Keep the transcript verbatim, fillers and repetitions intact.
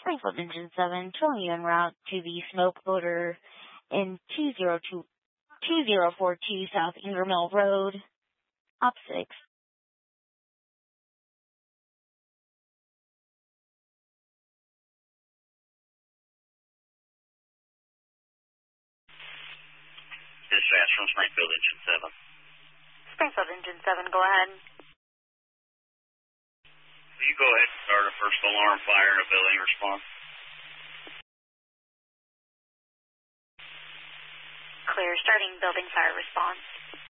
Springfield Engine seven, showing you en route to the smoke odor in two zero two, two zero four two South Inger Mill Road, op six. Dispatch from Springfield Engine seven. Springfield Engine seven, go ahead. Will you go ahead and start a first alarm fire and a building response? Clear, starting building fire response.